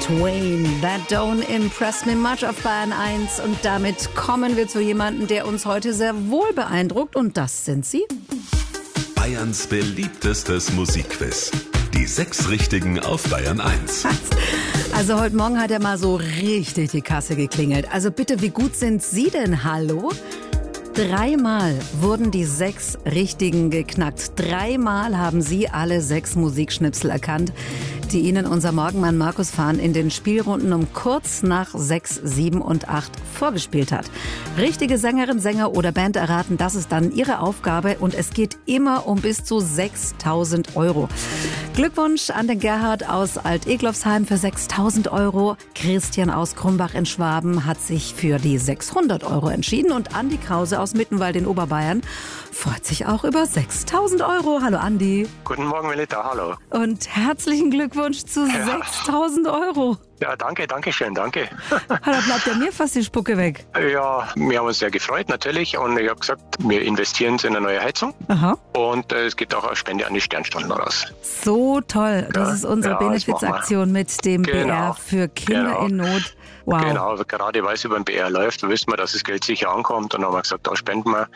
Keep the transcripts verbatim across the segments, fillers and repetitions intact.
Twain, That Don't Impress Me Much auf Bayern eins. Und damit kommen wir zu jemandem, der uns heute sehr wohl beeindruckt. Und das sind Sie. Bayerns beliebtestes Musikquiz. Die sechs Richtigen auf Bayern eins. Also heute Morgen hat er mal so richtig die Kasse geklingelt. Also bitte, wie gut sind Sie denn? Hallo? Dreimal wurden die sechs Richtigen geknackt. Dreimal haben Sie alle sechs Musikschnipsel erkannt, die Ihnen unser Morgenmann Markus Fahn in den Spielrunden um kurz nach sechs, sieben und acht vorgespielt hat. Richtige Sängerin, Sänger oder Band erraten, das ist dann Ihre Aufgabe und es geht immer um bis zu sechstausend Euro. Glückwunsch an den Gerhard aus Alt-Eglofsheim für sechstausend Euro. Christian aus Krumbach in Schwaben hat sich für die sechshundert Euro entschieden und Andi Krause aus Mittenwald in Oberbayern freut sich auch über sechstausend Euro. Hallo Andi. Guten Morgen, Melita, hallo. Und herzlichen Glückwunsch zu Ja. sechstausend Euro. Ja, danke, danke schön, danke. Da bleibt ja mir fast die Spucke weg. Ja, wir haben uns sehr gefreut natürlich und ich habe gesagt, wir investieren in eine neue Heizung. Aha. Und äh, es geht auch eine Spende an die Sternstunden raus. So toll. Das Ja, ist unsere ja, das Benefizaktion mit dem B R Genau. für Kinder Genau. in Not. Wow. Genau, aber gerade weil es über den B R läuft, wissen wir, dass das Geld sicher ankommt und dann haben wir gesagt, da spenden wir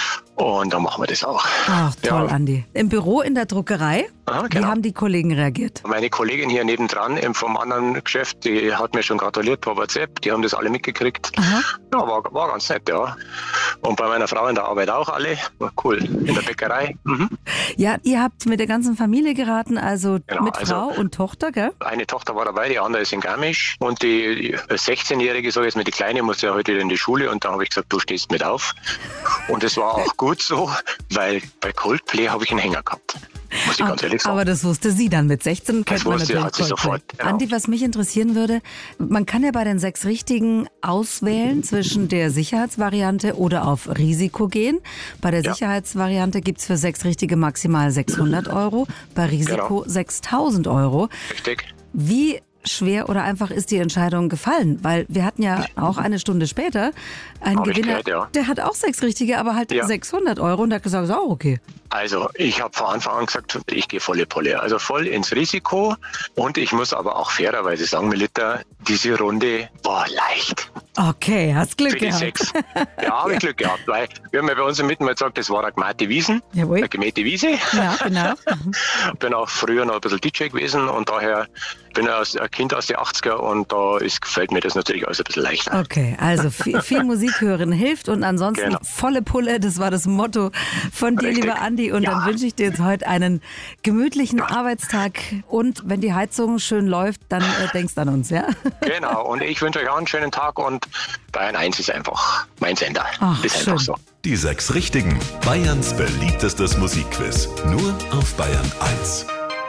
und dann machen wir das auch. Ach, toll, Ja. Andi. Im Büro in der Druckerei, Aha, wie genau. haben die Kollegen reagiert? Meine Kollegin hier nebendran ähm, vom anderen Geschäft, die hat mir schon gratuliert per WhatsApp, die haben das alle mitgekriegt. Aha. Ja, war, war ganz nett, ja. Und bei meiner Frau in der Arbeit auch alle. War cool. In der Bäckerei. Mhm. Ja, ihr habt mit der ganzen Familie geraten, also Genau, mit also- Frau und Tochter, gell? Eine Tochter war dabei, die andere ist in Garmisch. Und die die sechzehnjährige, sag ich jetzt mal, die Kleine, musste ja heute wieder in die Schule. Und da habe ich gesagt, du stehst mit auf. Und es war auch gut so, weil bei Coldplay habe ich einen Hänger gehabt. Muss ich ganz ehrlich sagen. Aber das wusste sie dann. Mit sechzehn kennt man wusste- natürlich hat sie Coldplay. sofort, genau. Andi, was mich interessieren würde, man kann ja bei den sechs Richtigen auswählen zwischen der Sicherheitsvariante oder auf Risiko gehen. Bei der Ja. Sicherheitsvariante gibt's für sechs Richtige maximal sechshundert Euro, bei Risiko Genau. sechstausend Euro. Richtig. Wie schwer oder einfach ist die Entscheidung gefallen? Weil wir hatten ja auch eine Stunde später einen Hab ich Gewinner, gehört, ja. der hat auch sechs Richtige, aber halt Ja. sechshundert Euro und der hat gesagt, ist auch okay. Also, ich habe von Anfang an gesagt, ich gehe volle Pulle. Also voll ins Risiko. Und ich muss aber auch fairerweise sagen, Melita, diese Runde war leicht. Okay, hast Glück Für die gehabt. sechs. Ja, habe ich Glück gehabt, weil wir haben ja bei uns im Mitten mal gesagt, das war eine gemähte Wiesen, Jawohl. eine gemähte Wiese. Ja, genau. Bin auch früher noch ein bisschen D J gewesen und daher bin ich aus- ein Kind aus den achtziger und da ist, gefällt mir das natürlich alles ein bisschen leichter. Okay, also viel, viel Musik hören hilft und ansonsten Genau. volle Pulle, das war das Motto von dir, Richtig. lieber Andi. Und Ja. dann wünsche ich dir jetzt heute einen gemütlichen Arbeitstag und wenn die Heizung schön läuft, dann äh, denkst an uns, ja? Genau, und ich wünsche euch auch einen schönen Tag und Bayern eins ist einfach mein Sender. Ach, ist schön. einfach so. Die sechs Richtigen. Bayerns beliebtestes Musikquiz. Nur auf Bayern eins.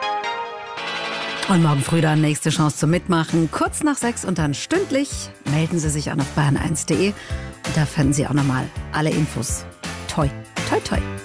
Und morgen früh dann nächste Chance zum Mitmachen. Kurz nach sechs und dann stündlich melden Sie sich an auf bayern eins punkt de. Und da finden Sie auch nochmal alle Infos. Toi, toi, toi.